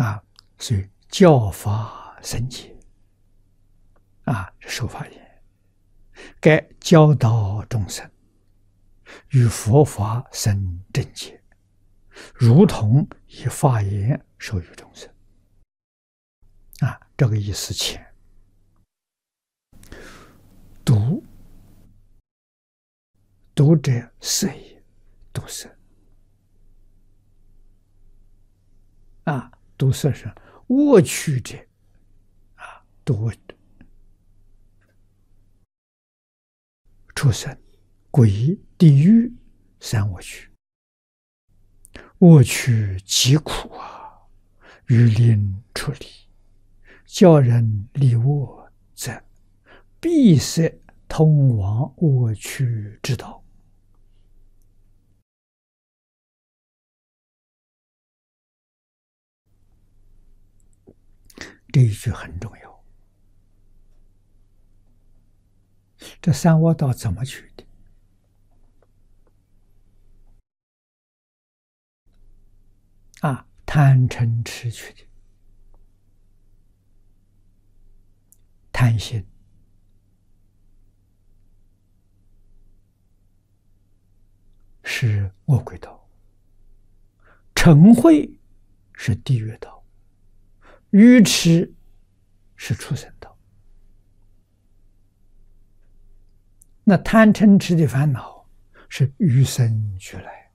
啊，所以教法僧戒是受法言，该教导众生与佛法生正解，如同以法言授予众生。这个意思浅。读者色也，读色读色是恶趣者读畜生、鬼、地狱三恶趣，恶趣极苦欲令出离，教人离恶，则闭塞通往恶趣之道。这一句很重要。这三恶道怎么去的？贪嗔痴去的。贪心是恶鬼道，嗔恚是地狱道，愚痴是畜生道。那贪嗔痴的烦恼是与生俱来，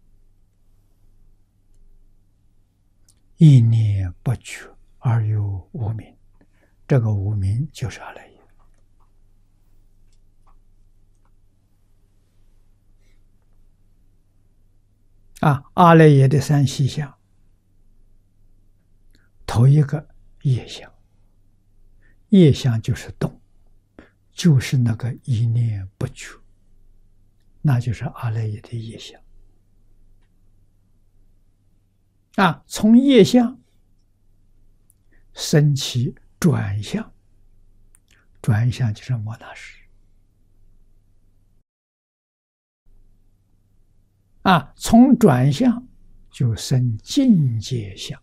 一念不觉而有无明，这个无明就是阿赖耶。阿赖耶的三细相，头一个业相，业相就是动，就是那个一念不觉，那就是阿赖耶的业相。从业相升起转相，转相就是摩那识。从转相就生境界相。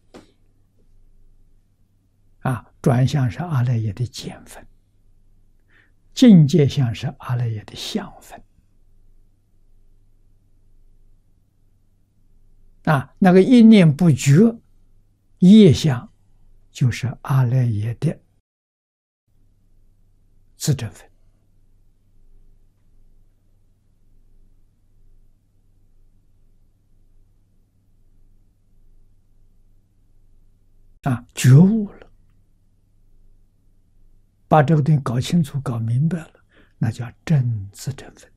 转相是阿赖耶的见分，境界相是阿赖耶的相分。那个一念不觉业相就是阿赖耶的自证分。觉悟了，把这个东西搞清楚搞明白了，那叫正自证分。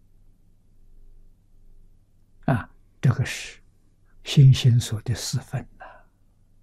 这个是心心所的四分。